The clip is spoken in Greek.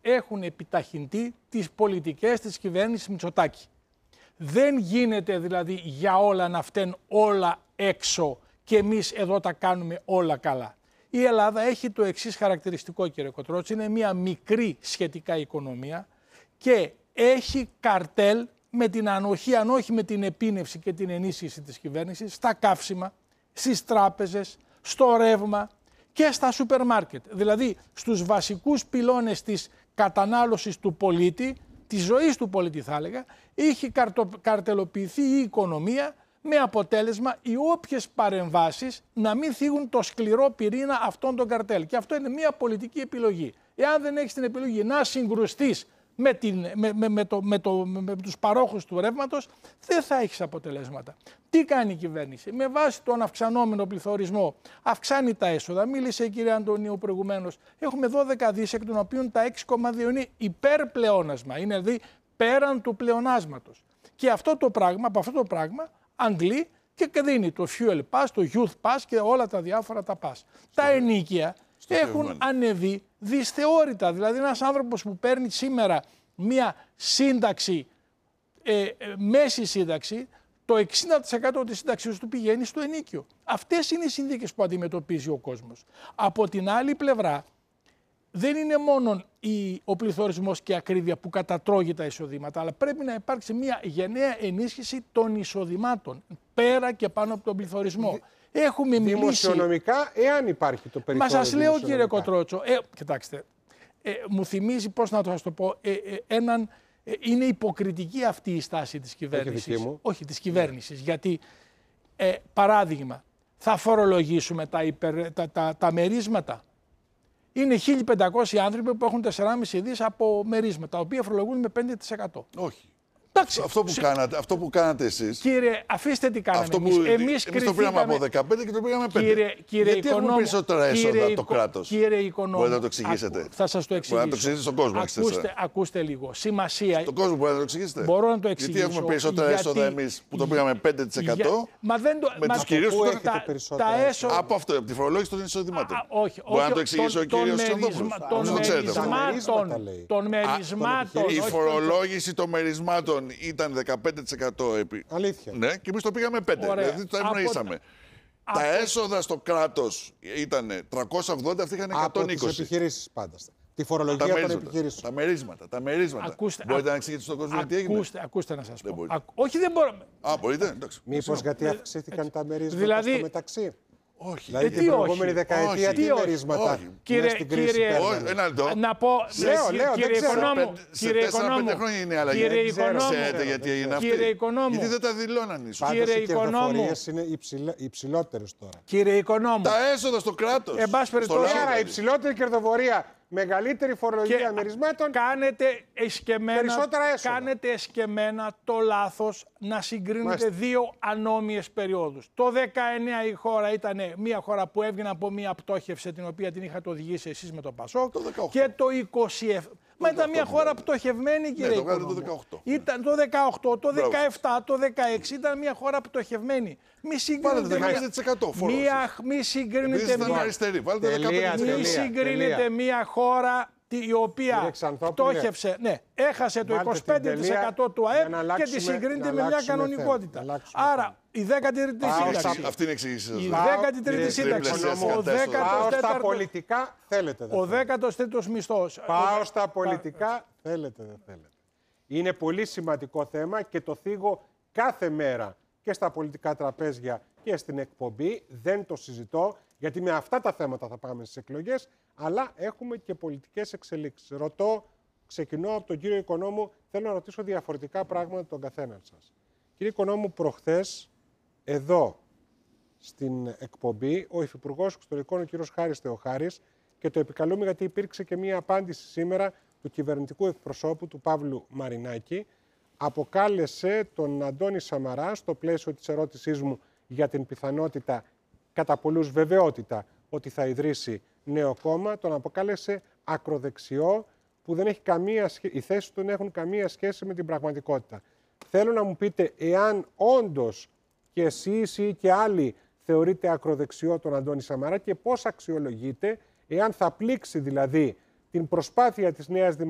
έχουν επιταχυντεί τις πολιτικές της κυβέρνησης Μητσοτάκη. Δεν γίνεται δηλαδή για όλα να φταίνουν όλα έξω και εμείς εδώ τα κάνουμε όλα καλά. Η Ελλάδα έχει το εξής χαρακτηριστικό, κύριε Κοτρότσι, είναι μια μικρή σχετικά οικονομία και έχει καρτέλ με την ανοχή, αν όχι με την επίνευση και την ενίσχυση της κυβέρνησης, στα καύσιμα, στις τράπεζες, στο ρεύμα και στα σούπερ μάρκετ. Δηλαδή στους βασικούς πυλώνες της κατανάλωσης του πολίτη, της ζωής του πολίτη θα έλεγα, έχει καρτελοποιηθεί η οικονομία με αποτέλεσμα οι όποιες παρεμβάσεις να μην θίγουν το σκληρό πυρήνα αυτών των καρτέλ. Και αυτό είναι μια πολιτική επιλογή. Εάν δεν έχεις την επιλογή να συγκρουστείς με τους παρόχους του ρεύματος, δεν θα έχεις αποτελέσματα. Τι κάνει η κυβέρνηση? Με βάση τον αυξανόμενο πληθωρισμό αυξάνει τα έσοδα. Μίλησε η κυρία Αντωνίου προηγουμένως. Έχουμε 12 δις, εκ των οποίων τα 6,2 είναι υπερπλεόνασμα. Είναι δηλαδή πέραν του πλεονάσματος. Και αυτό το πράγμα, από αυτό το πράγμα αντλεί και δίνει το fuel pass, το youth pass και όλα τα διάφορα τα pass. Τα ενίκια έχουν ανεβεί δυσθεώρητα. Δηλαδή ένας άνθρωπος που παίρνει σήμερα μία σύνταξη, μέση σύνταξη, το 60% της σύνταξης του πηγαίνει στο ενίκιο. Αυτές είναι οι συνθήκες που αντιμετωπίζει ο κόσμος. Από την άλλη πλευρά, δεν είναι μόνο ο πληθωρισμός και η ακρίβεια που κατατρώγει τα εισοδήματα, αλλά πρέπει να υπάρξει μια γενναία ενίσχυση των εισοδημάτων, πέρα και πάνω από τον πληθωρισμό. Έχουμε μιλήσει... Δημοσιονομικά, εάν υπάρχει το περιθώριο. Μα σας λέω, κύριε Κοτρότσο, κοιτάξτε, μου θυμίζει, πώς να το σας το πω, είναι υποκριτική αυτή η στάση της κυβέρνησης. Όχι, της κυβέρνησης, γιατί, παράδειγμα, θα φορολογήσουμε τα μερίσματα. Είναι 1.500 άνθρωποι που έχουν 4,5 δις από μερίσματα, τα οποία φορολογούν με 5%. Όχι. Εντάξει, αυτό που κάνατε εσείς. Κύριε, αφήστε τι κάναμε εμείς. Εμείς το πήραμε από 15 και το πήραμε 5. Γιατί έχουμε περισσότερα έσοδα το κράτος? Κύριε Οικονόμου, μπορείτε να το εξηγήσετε? Θα σας το εξηγήσω. Μπορείτε να το εξηγήσετε στον κόσμο? Ακούστε λίγο. Σημασία. Στον κόσμο μπορείτε να το εξηγήσετε? Μπορώ να το εξηγήσω. Γιατί έχουμε περισσότερα έσοδα εμείς που το πήγαμε 5%. Μα δεν το. Με τους κυρίους που τα έσοδα. Από αυτό, από τη φορολόγηση των εισοδημάτων. Όχι. Μπορεί να το εξηγήσει ο κύριος Σιωδόπουλος? Των μερισμάτων. Η φορολόγηση των μερισμάτων ήταν 15% επί. Αλήθεια. Ναι, και εμείς το πήγαμε 5%. Δηλαδή το ευνοήσαμε. Τα έσοδα στο κράτος ήταν 380, αυτοί είχαν 120. Από τις επιχειρήσεις πάντα. Τη φορολογία των επιχειρήσεων. Τα μερίσματα. Μπορείτε να εξηγήσετε στον κόσμο τι έγινε? Ακούστε να σας πω. Όχι, δεν μπορώ. Μπορείτε, εντάξει. Μήπως γιατί αυξήθηκαν τα μερίσματα στο μεταξύ? Όχι. Δηλαδή την προηγούμενη δεκαετία τι μερίσματα στην κρίση παίρνανε? Να πω, κύριε Οικονόμου, σε 4-5 χρόνια είναι η αλλαγή. Ξέρετε γιατί έγινε αυτή? Γιατί δεν τα δηλώναν ίσως. Πάντως οι κερδοφορίες είναι υψηλότερες τώρα. Κύριε Οικονόμου. Τα έσοδα στο κράτος. Άρα υψηλότερη κερδοφορία, μεγαλύτερη φορολογία μερισμάτων, κάνετε εσκεμμένα το λάθος να συγκρίνετε δύο ανώμοιες περιόδους. Το 19 η χώρα ήταν μια χώρα που έβγαινε από μια πτώχευση την οποία την είχατε οδηγήσει εσείς με το Πασόκ. Και το 27. Μα ήταν μια χώρα πτωχευμένη, κύριε Οικονόμου. Ήταν το 18, το 17, το 16 ήταν μια χώρα πτωχευμένη. Μη συγκρίνετε μια χώρα η οποία πτώχευσε, έχασε το 25% του ΑΕΠ και τη συγκρίνεται με μια κανονικότητα. Άρα η 13η σύνταξη. Αυτή είναι η εξήγηση. Η 13η σύνταξη. Πάω στα πολιτικά, θέλετε. Ο 13ος μισθός. Πάω στα πολιτικά, θέλετε, δεν θέλετε. Είναι πολύ σημαντικό θέμα και το θίγω κάθε μέρα και στα πολιτικά τραπέζια και στην εκπομπή. Δεν το συζητώ, γιατί με αυτά τα θέματα θα πάμε στις εκλογές, αλλά έχουμε και πολιτικές εξελίξεις. Ξεκινώ από τον κύριο Οικονόμου, θέλω να ρωτήσω διαφορετικά πράγματα τον καθέναν σας. Κύριε Οικονόμου, προχθές, εδώ στην εκπομπή, ο Υφυπουργός Εξωτερικών, ο κύριος Χάρης Θεοχάρης, και το επικαλούμε γιατί υπήρξε και μία απάντηση σήμερα του κυβερνητικού εκπροσώπου, του Παύλου Μαρινάκη, αποκάλεσε τον Αντώνη Σαμαρά, στο πλαίσιο της ερώτησής μου για την πιθανότητα, κατά πολλούς βεβαιότητα, ότι θα ιδρύσει νέο κόμμα, τον αποκάλεσε ακροδεξιό, που δεν έχει οι θέσεις του δεν έχουν καμία σχέση με την πραγματικότητα. Θέλω να μου πείτε εάν όντως και εσείς ή και άλλοι θεωρείτε ακροδεξιό τον Αντώνη Σαμαρά και πώς αξιολογείτε, εάν θα πλήξει δηλαδή την προσπάθεια της Νέας Δημοκρατίας